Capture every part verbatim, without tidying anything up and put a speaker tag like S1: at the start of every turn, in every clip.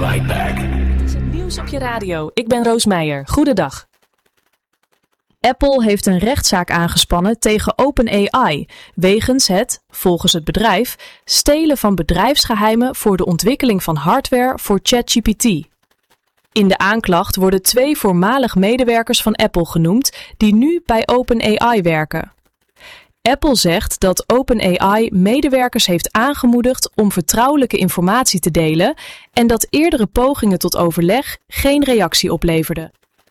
S1: right back.
S2: Het is het nieuws op je radio. Ik ben Roos Meijer. Goedendag.
S3: Apple heeft een rechtszaak aangespannen tegen OpenAI wegens het, volgens het bedrijf, stelen van bedrijfsgeheimen voor de ontwikkeling van hardware voor ChatGPT. In de aanklacht worden twee voormalig medewerkers van Apple genoemd die nu bij OpenAI werken. Apple zegt dat OpenAI medewerkers heeft aangemoedigd om vertrouwelijke informatie te delen en dat eerdere pogingen tot overleg geen reactie opleverden.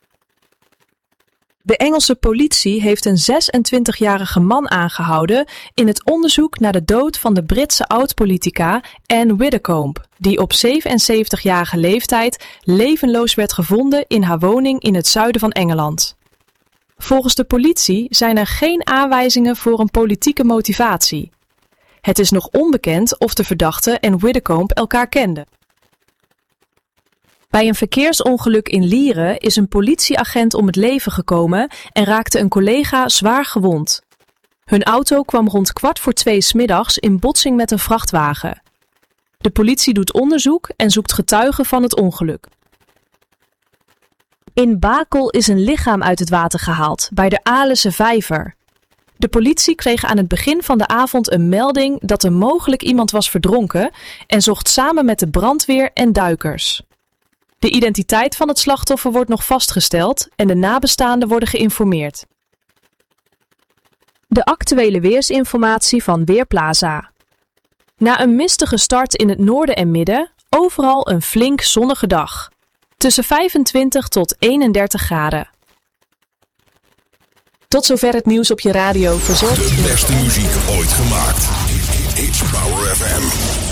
S3: De Engelse politie heeft een zesentwintigjarige man aangehouden in het onderzoek naar de dood van de Britse oud-politica Anne Widdecombe, die op zevenenzeventigjarige leeftijd levenloos werd gevonden in haar woning in het zuiden van Engeland. Volgens de politie zijn er geen aanwijzingen voor een politieke motivatie. Het is nog onbekend of de verdachte en Widdecombe elkaar kenden. Bij een verkeersongeluk in Lieren is een politieagent om het leven gekomen en raakte een collega zwaar gewond. Hun auto kwam rond kwart voor twee 's middags in botsing met een vrachtwagen. De politie doet onderzoek en zoekt getuigen van het ongeluk. In Bakel is een lichaam uit het water gehaald, bij de Alense Vijver. De politie kreeg aan het begin van de avond een melding dat er mogelijk iemand was verdronken en zocht samen met de brandweer en duikers. De identiteit van het slachtoffer wordt nog vastgesteld en de nabestaanden worden geïnformeerd. De actuele weersinformatie van Weerplaza. Na een mistige start in het noorden en midden, overal een flink zonnige dag. Tussen vijfentwintig tot eenendertig graden.
S2: Tot zover het nieuws op je radio verzorgd.
S1: De beste muziek ooit gemaakt. It's Power F M.